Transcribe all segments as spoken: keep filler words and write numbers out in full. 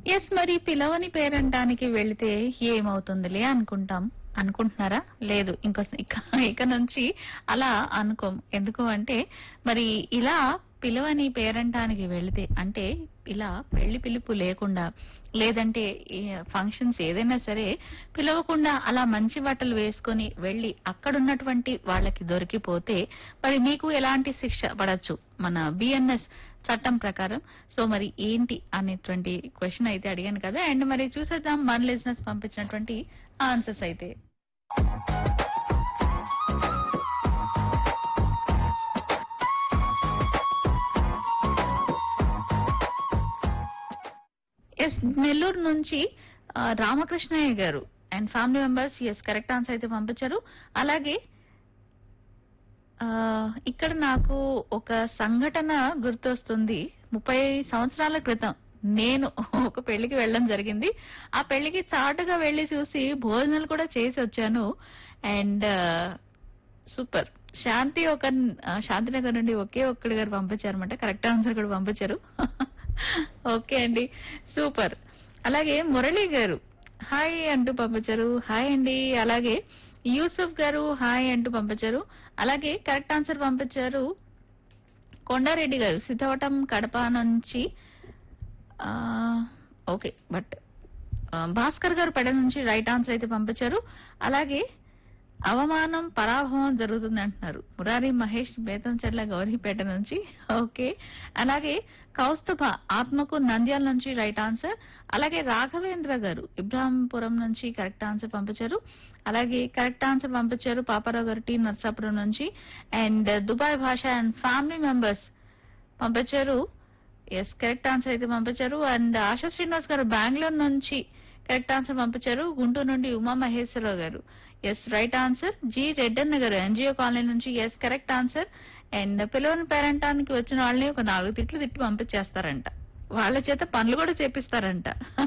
Yes మరి పిలవని పేరంటానికి వెళితే ఏమవుతుందిలే అనుకుంటాం అనుకుంటున్నారా? లేదు ఇంకో ఇక ఇక నుంచి అలా అనుకోం. ఎందుకు అంటే మరి ఇలా పిలవని పేరంటానికి వెళితే అంటే ఇలా పెళ్లి పిలుపు లేకుండా లేదంటే ఫంక్షన్స్ ఏదైనా సరే పిలవకుండా అలా మంచి బట్టలు వేసుకొని వెళ్లి అక్కడున్నటువంటి వాళ్ళకి దొరికిపోతే మరి మీకు ఎలాంటి శిక్ష పడచ్చు మన బిఎన్ఎస్ చట్టం ప్రకారం? సో మరి ఏంటి అనేటువంటి క్వశ్చన్ అయితే అడిగాను కదా, అండ్ మరి చూసేద్దాం మన లిజనర్స్ పంపించినటువంటి ఆన్సర్స్ అయితే. ఎస్ నెల్లూరు నుంచి ఆ, రామకృష్ణయ్య గారు and family members yes correct answer అయితే పంపించారు. అలాగే ఆ ఇక్కడ నాకు ఒక సంఘటన గుర్తొస్తుంది. ముప్పై సంవత్సరాల క్రితం నేను ఒక పెళ్లికి వెళ్ళడం జరిగింది. ఆ పెళ్లికి చాటుగా వెళ్లి చూసి భోజనాలు కూడా చేసి వచ్చాను. అండ్ సూపర్ శాంతి ఒక ఆ, శాంతినగర్ నుండి ఒకే ఒక్కడి గారు పంపించారన్నమాట. కరెక్ట్ ఆన్సర్ కూడా పంపించారు. ఓకే అండి, సూపర్. అలాగే మురళి గారు హాయ్ అంటూ పంపించారు. హాయ్ అండి. అలాగే యూసుఫ్ గారు హాయ్ అంటూ పంపించారు. అలాగే కరెక్ట్ ఆన్సర్ పంపించారు కొండారెడ్డి గారు సిద్ధవటం కడప నుంచి. ఆ ఓకే బట్ భాస్కర్ గారు పెడ నుంచి రైట్ ఆన్సర్ అయితే పంపించారు. అలాగే అవమానం పరాభవం జరుగుతుంది అంటున్నారు మురారి మహేష్ బేతంచెర్ల గౌరీపేట నుంచి. ఓకే. అలాగే కౌస్తుభ ఆత్మకు నంద్యాల నుంచి రైట్ ఆన్సర్. అలాగే రాఘవేంద్ర గారు ఇబ్రాహింపురం నుంచి కరెక్ట్ ఆన్సర్ పంపించారు. అలాగే కరెక్ట్ ఆన్సర్ పంపించారు పాపారావు గారు టీ నర్సాపురం నుంచి. అండ్ దుబాయ్ భాష అండ్ ఫ్యామిలీ మెంబర్స్ పంపించారు. ఎస్ కరెక్ట్ ఆన్సర్ అయితే పంపించారు. అండ్ ఆశా శ్రీనివాస్ గారు బెంగళూరు నుంచి కరెక్ట్ ఆన్సర్ పంపించారు. గుంటూరు నుండి ఉమా మహేశ్వరరావు గారు yes right answer. G Reddanna గారు ఎన్జిఓ కాలనీ నుంచి ఎస్ కరెక్ట్ ఆన్సర్. అండ్ పిలవని పేరంటానికి వచ్చిన వాళ్ళని ఒక నాలుగు తిట్లు తిట్టి పంపించేస్తారంట, వాళ్ళ చేత పనులు కూడా చేపిస్తారంట.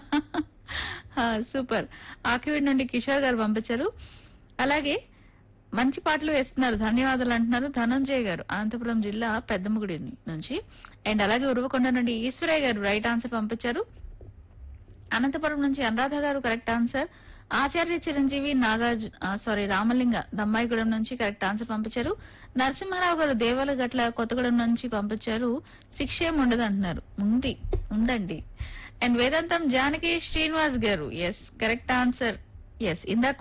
సూపర్. ఆకివీడి నుండి కిషోర్ గారు పంపించారు. అలాగే మంచి పాటలు వేస్తున్నారు ధన్యవాదాలు అంటున్నారు ధనంజయ్ గారు అనంతపురం జిల్లా పెద్దముగుడి నుంచి. అండ్ అలాగే ఉరవకొండ నుండి ఈశ్వరయ్య గారు రైట్ ఆన్సర్ పంపించారు. అనంతపురం నుంచి అనురాధ గారు కరెక్ట్ ఆన్సర్. ఆచార్య చిరంజీవి నాగార్జు సారీ రామలింగ దమ్మాయిగూడెం నుంచి కరెక్ట్ ఆన్సర్ పంపించారు. నరసింహారావు గారు దేవాలగట్ల కొత్తగూడెం నుంచి పంపించారు శిక్ష ఏం ఉండదు అంటున్నారు. ఉంది ఉందండి. అండ్ వేదాంతం జానకి శ్రీనివాస్ గారు ఎస్ కరెక్ట్ ఆన్సర్. ఎస్ ఇందాక